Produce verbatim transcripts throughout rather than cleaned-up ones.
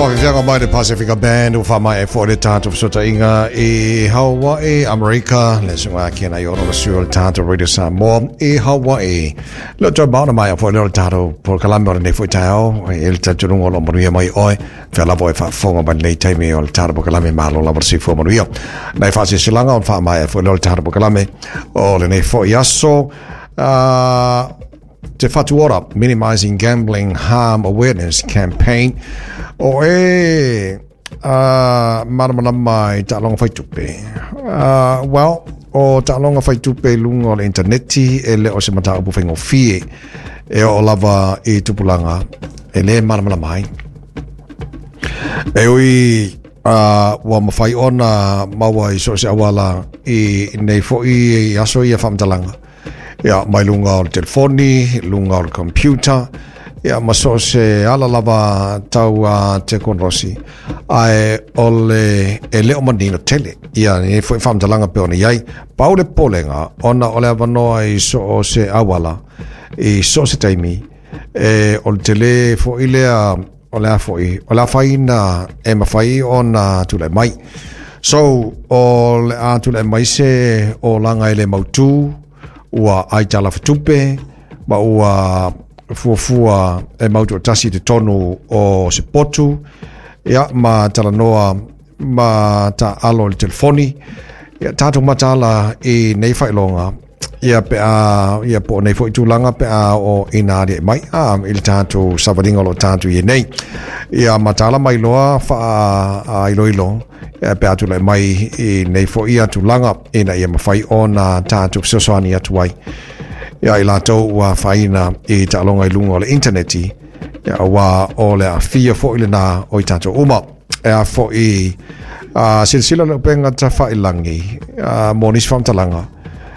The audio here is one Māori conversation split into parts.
Whafianga mai de Pacifica Band ufa mai e fo le tato sota inga e Hawaii America le sunga kena yo no suol tato Radio Samoa e Hawaii lo to ba mai fo le tato por Colombia ne fo tao el tato ngo lo moria mai oi fa la voi fa fonga ban le time o tato por Colombia malo la versi fo moria dai fa si silanga on fa mai fo le tato por Colombia o le ne fo yaso uh Te Fatuora Minimizing Gambling Harm Awareness Campaign o e uh, maramana mai talonga fai tupe uh, well o talonga fai tupe lungo le interneti e le o se mata upu whaingo fie e o lava e tupulanga e le maramana mai e ui uh, wa mawhai ona maua i so se awala i nei fo i aso i a whamtalanga ya mai lunga o telefoni, lunga o computer, ya maso se ala lava tau a te konrosi. Ai ole e leo manino tele, ya ni foi whamtalanga pe ona iai, paule polenga, ona ole avanoa i so se awala, i so se taimi, e ole tele fo ilea, ole a foi, ole a whaina e mawhai ona tule mai. So, ole a tule mai se o langa ele mautu, ua aitala fitupe ma ua fuafua e mautu tasi te tonu o se potu ia ma talanoa ma ta alo le telefoni ia tātou matala i nei whailonga ia pe a ia po nei fo itulanga pe a o inari mai a il tātou savaringa lo tātou i nei ia matala mai loa wha a ilo ilo ia pe atu le mai i nei fo ia tulanga ina ia mawhai o na tātou sosoani atu ai ia i lātou ua whaina i tālonga i lunga o le interneti ia ua o le a fia fo i le nā o i tātou uma ia fo i uh, silsila le penga ta whailangi uh, monis whamtalanga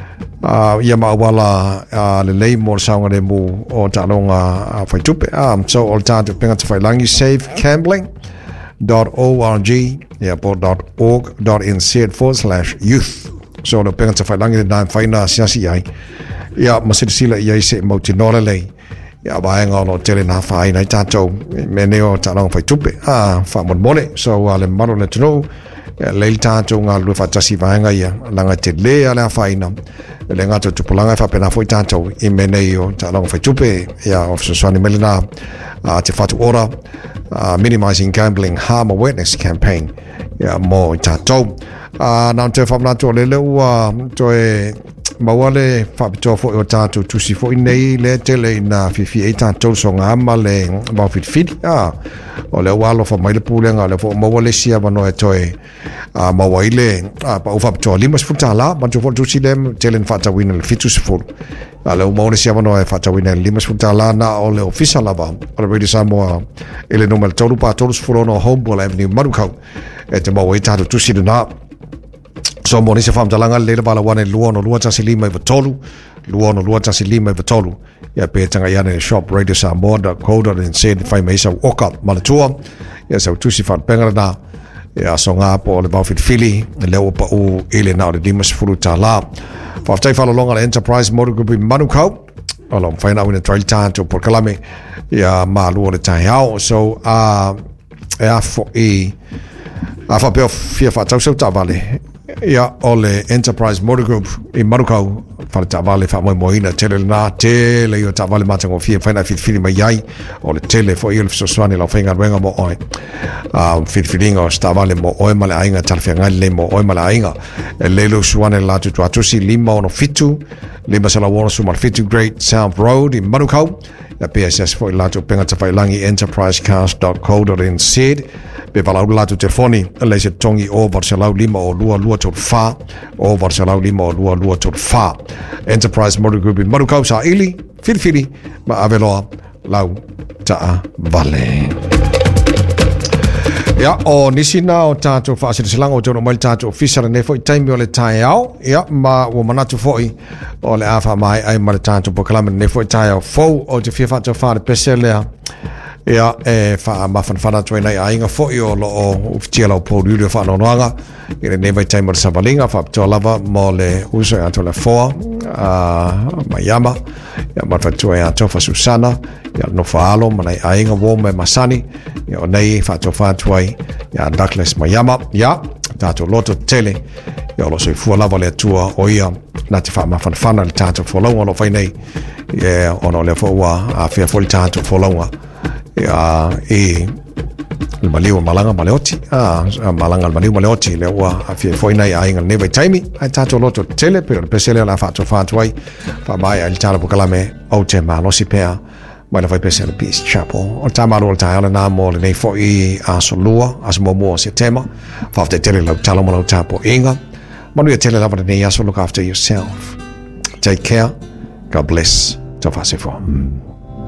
Uh, ia maawala uh, le lei mo saunga le mu o tālonga uh, whaitupe um, so o tātou penga te whailangi save gambling dot org ia po dot org dot n z forward slash youth so le penga te whailangi le nā whaina siasi ai ia masirisila ia i se mauti nore lei ia vaenga o no tele nā whaina i tātou me neo tālonga whaitupe ah, whamon mole so uh, le maro le tunu le tātou ngā lua whatasi vaenga ia langa te lea lea whaina le ngātou tupulanga e whapena fwoi tātou i menei o tālonga whaitupe ia o Fsoswani Melina uh, te Fatuora uh, Minimizing Gambling Harm Awareness Campaign ia mo i tātou uh, nā te whamnato le leu uh, toe maua le whapitoa fwoi o tātou tusi fwoi nei le tele i nā whiwhi e tātou so ngā ama le mau whitwhiri ah, o le walo wha mai le pūlenga le fwoi maua le sia wano e toe uh, maua i le uh, pa u whapitoa lima sifuta la mancho fwoi tusi le tele n whatawina le fitu sifuru uh, le umau le sia wano e whatawina le lima sifuta la na o le ofisa lava o le Radio Samoa i le numele tolu pa tolu sifuru ono Homeboy Avenue Marukau e te maua i tātou tusi le nā so mo nisi whamtalanga le bala wane lua no lua tasi lima i vatolu lua no lua tasi lima i vatolu ia pētanga iane shop radio samoa dot co dot n z whai meisa oka malatua ia sau tusi whan pengara na ia so ngā po le bawhit fili leo pa u ile na o le dimas furu tā la whaftai whalalonga le Enterprise Motor Group i Manukau along whaina wina trail tātou por kalame ia mā lua le tai hao so a e a fo i a whapeo fia whatau sau tā vale ia o le Enterprise Motor Group i Marukau whare ta vale wha moe moina tele nā tele i o ta vale matango fia whaina whitwhiri mai iai o le tele fo i o le Fsoswani lau whainga ruenga mo oe uh, whitwhiringa o sta vale mo oe male ainga talwhia ngai le mo oe male ainga e lelo suane la tutu atusi lima ono fitu lima sala wano su mal fitu Great South Road i Marukau ia P S S fo i latu penga ta whailangi enterprisecast dot co dot n z pe valau latu telefoni le se tongi o varselau lima o lua lua tot fa o varselau lima o lua lua tot fa Enterprise Motor Group i Marukau sa ili filfili ma aveloa lau taa vale ia o nisina o tātou whaasirisilanga o tōna mai tātou ofisa ne fo i taimi o le tae au ia ma o manatu fo i o le awha mai ai ma le tātou pokalama ne fo i tae au fau o te whiawha tau whare pese lea ia e fa mafanfana toi nei ainga fo i o lo o uftia lo po ru fa no noanga i ne vai time sa valinga fa to lava mo le uso ya to le fo a mayama ia ma fa to ya to fa Susana ia no fa alo mai ainga wo me masani ia nei fa to fa toi ia Douglas mayama ia tato loto tele ia lo se fu lava le tua o ia na te fa mafanfana le tato fo lo lo fa nei ia ono le fo wa a fia fo tato fo lo ya e il maleo malanga maleoti ah malanga il maleo maleoti le wa afie foi nai ai ngal neve taimi ai tato loto tele per pesele la fatto fatto ai fa mai il talo calame o te malo si pea mai la vai pesele Peace Chapel o tamaro o tale na mo le nei foi a solua as mo mo se tema fa te tele lo talo mo tapo inga manu tele la va nei aso look after yourself take care God bless to fasifo